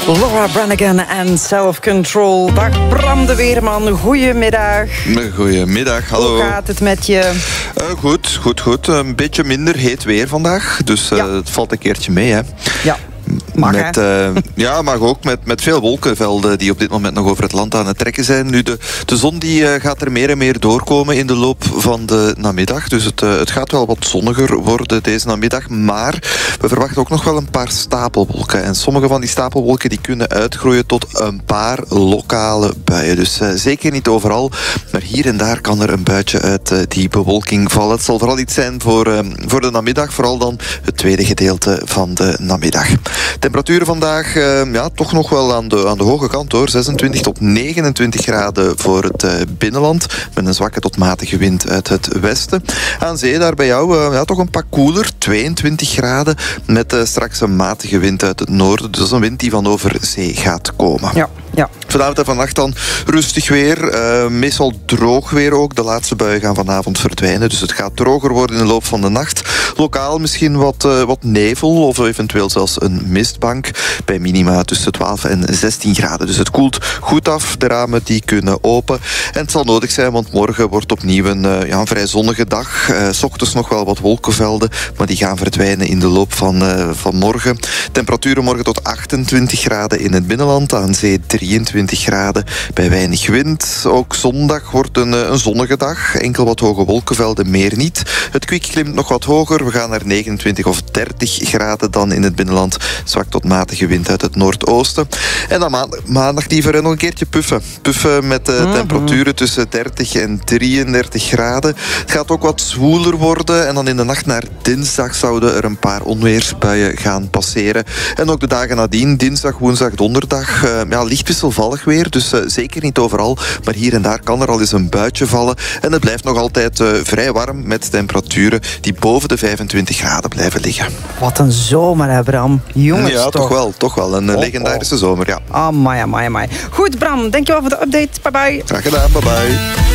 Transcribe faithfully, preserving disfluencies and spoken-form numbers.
Laura Branigan en Self Control. Dag Bram de Weerman, goedemiddag. Goedemiddag, hallo. Hoe gaat het met je? Uh, goed, goed, goed. Een beetje minder heet weer vandaag, dus uh, ja. Het valt een keertje mee, hè. Ja. Mag, met, uh, ja, maar ook met, met veel wolkenvelden die op dit moment nog over het land aan het trekken zijn. Nu, de, de zon die, uh, gaat er meer en meer doorkomen in de loop van de namiddag. Dus het, uh, het gaat wel wat zonniger worden deze namiddag. Maar we verwachten ook nog wel een paar stapelwolken. En sommige van die stapelwolken die kunnen uitgroeien tot een paar lokale buien. Dus uh, zeker niet overal, maar hier en daar kan er een buitje uit uh, die bewolking vallen. Het zal vooral iets zijn voor, uh, voor de namiddag. Vooral dan het tweede gedeelte van de namiddag. Temperaturen vandaag uh, ja, toch nog wel aan de, aan de hoge kant hoor. zesentwintig tot negenentwintig graden voor het uh, binnenland. Met een zwakke tot matige wind uit het westen. Aan zee daar bij jou uh, ja, toch een pak koeler. tweeëntwintig graden met uh, straks een matige wind uit het noorden. Dus dat is een wind die van over zee gaat komen. Ja, ja. Vanavond en vannacht dan rustig weer. Uh, meestal droog weer ook. De laatste buien gaan vanavond verdwijnen. Dus het gaat droger worden in de loop van de nacht. Lokaal misschien wat, uh, wat nevel of eventueel zelfs een mistbank. Bij minima tussen twaalf en zestien graden. Dus het koelt goed af. De ramen die kunnen open. En het zal nodig zijn, want morgen wordt opnieuw een, uh, ja, een vrij zonnige dag. Uh, 's ochtends nog wel wat wolkenvelden. Maar die gaan verdwijnen in de loop van, uh, van morgen. Temperaturen morgen tot achtentwintig graden in het binnenland. Aan zee drieëntwintig graden bij weinig wind. Ook zondag wordt een, een zonnige dag. Enkel wat hoge wolkenvelden, meer niet. Het kwik klimt nog wat hoger. We gaan naar negenentwintig of dertig graden dan in het binnenland. Zwak tot matige wind uit het noordoosten. En dan maandag, maandag liever nog een keertje puffen. Puffen met uh, mm-hmm. temperaturen tussen dertig en drieëndertig graden. Het gaat ook wat zwoeler worden. En dan in de nacht naar dinsdag zouden er een paar onweersbuien gaan passeren. En ook de dagen nadien, dinsdag, woensdag, donderdag, uh, ja, licht wisselvallig weer. Dus uh, zeker niet overal. Maar hier en daar kan er al eens een buitje vallen. En het blijft nog altijd uh, vrij warm met temperaturen die boven de vijfentwintig graden blijven liggen. Wat een zomer, hè, Bram. Jongens, ja, toch, toch wel. Toch wel. Een oh, legendarische oh. zomer, ja. Amai, amai, amai. Goed, Bram. Dankjewel voor de update. Bye bye. Graag gedaan. Bye bye.